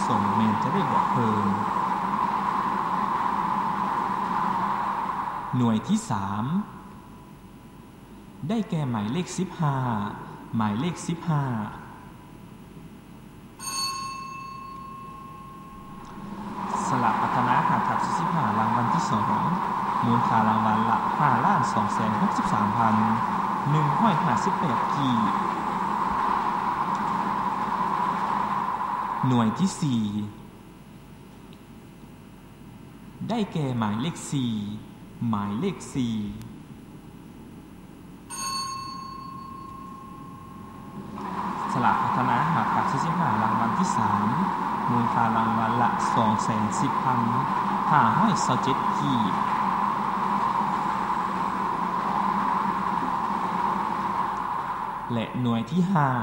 2แม่นจะได้บอกเพิ่มหน่วยที่3ได้แก่หมายเลข15หมายเลข15สลากพัฒนาหาทับ45รางวัลที่2มูลค่ารางวัลละ 5,263,158 กีบหน่วยที่4ได้แก่หมายเลข4หมายเลข4สลากพัฒนาหาทับ45รางวัลที่3มูลค่ารางวัลละ 210,527 กีบและหน่วยที่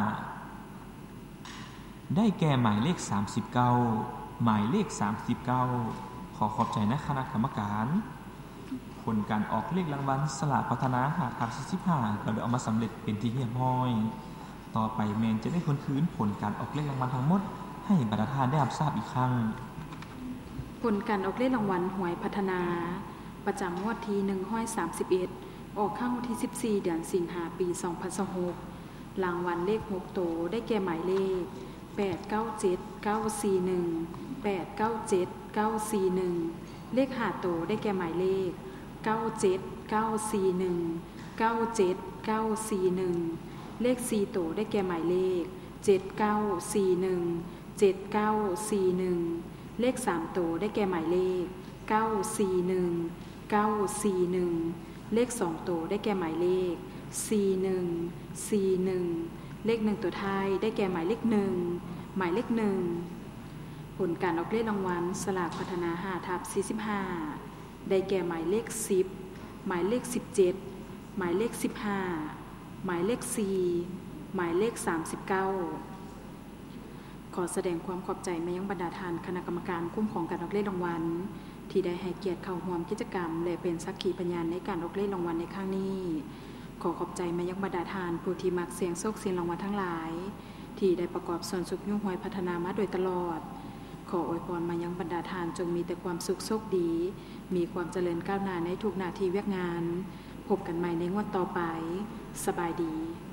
5ได้แก่หมายเลข39หมายเลข39ขอขอบใจนะคณะกรรมการผลการออกเลขรางวัลสลากพัฒนาหาทับ45ก็ได้เอามาสำเร็จเป็นที่เรียบร้อยต่อไปแมนจะได้ทวนคืนผลการออกเลขรางวัลทั้งหมดให้บรรดาท่านได้รับทราบอีกครั้งผลการออกเลขรางวัลหวยพัฒนาประจำงวดที่131ออกเข้าวันที่14เดือนสิงหาคมปี2026รางวัลเลข6โตได้แก่หมายเลข897941 897941เลข5โตได้แก่หมายเลข97941 97941เลข4โตได้แก่หมายเลข7941 7941เลข3โตได้แก่หมายเลข941 941เลข2โตได้แก่หมายเลข4141เลข1ตัวท้ายได้แก่หมายเลข1หมายเลข1ผลการออกเลขรางวัลสลากพัฒนา5ทับ45ได้แก่หมายเลข10หมายเลข17หมายเลข15หมายเลข4หมายเลข39ขอแสดงความขอบใจมายังบรรดาท่านคณะกรรมการคุ้มครองการออกเลขรางวัลที่ได้ให้เกียรติเข้าร่วมกิจกรรมและเป็นสักขีพยานในการออกเลขรางวัลในครั้งนี้ขอขอบใจมายังบรรดาท่านผู้ที่มักเสี่ยงโชคเสี่ยงรางวัลทั้งหลายที่ได้ประกอบส่วนสุขยุ่งหวยพัฒนามาโดยตลอดขออวยพรมายังบรรดาท่านจงมีแต่ความสุขโชคดีมีความเจริญก้าวหน้าในทุกหน้าที่เวียกงานพบกันใหม่ในงวดต่อไปสบายดี